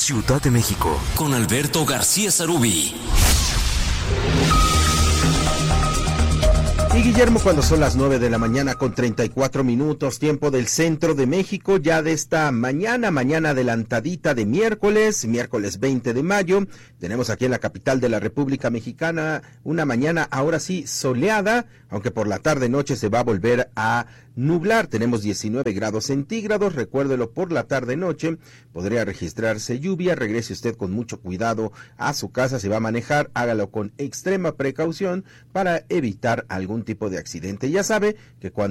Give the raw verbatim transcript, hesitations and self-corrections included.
Ciudad de México, con Alberto García Sarubí. Y Guillermo, cuando son las nueve de la mañana con treinta y cuatro minutos, tiempo del centro de México, ya de esta mañana, mañana adelantadita de miércoles, miércoles veinte de mayo, tenemos aquí en la capital de la República Mexicana una mañana ahora sí soleada, aunque por la tarde noche se va a volver a nublar. Tenemos diecinueve grados centígrados, recuérdelo, por la tarde noche podría registrarse lluvia. Regrese usted con mucho cuidado a su casa, se va a manejar, hágalo con extrema precaución para evitar algún tipo de accidente. Ya sabe que cuando